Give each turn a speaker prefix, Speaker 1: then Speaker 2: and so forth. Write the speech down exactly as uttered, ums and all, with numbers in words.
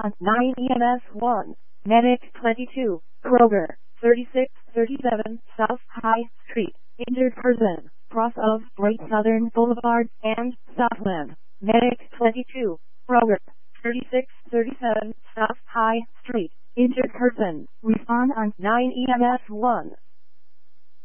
Speaker 1: on nine E M S one. Medic twenty-two. Kroger, thirty-six thirty-seven South High Street. Injured person, cross of Great Southern Boulevard and Southland. Medic twenty-two. Kroger, thirty-six thirty-seven South High Street. Injured person, respond on nine E M S one.